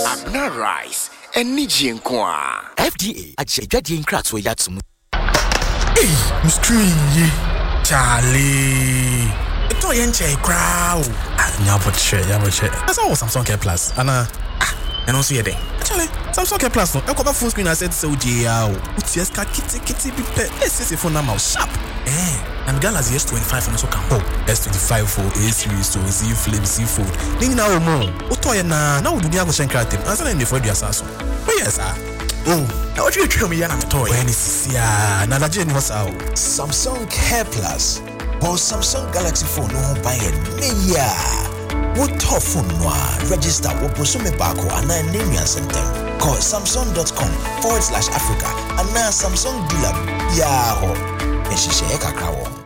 Abna rice and Nijinkwa. FDA ajedi nkratso yatsum. Hey, Mr. Charlie. Ito yenche crowd. Nyaboche. That's all Samsung Care Plus. Ana and also here. Actually, Samsung Care Plus no. I cover full screen I said so JAO. Utieska kitty be pet. Let's phone number sharp. And Galaxy S25 and also can S25 for A series so Z Flip Z Fold. Ning now more. Otoye na we do go shen kratem. Answer in the for the assassin. Oh yes sir. Oh, now what you tell me yana toy. When is ya? Na la jeni what's out. Samsung Care Plus. Or Samsung Galaxy phone no buy it. Meya. What tough phone no register what posume bako and na name ya sentem. Call samsung.com/Africa and na Samsung dealer. Yaho. Eshishe kakrawo.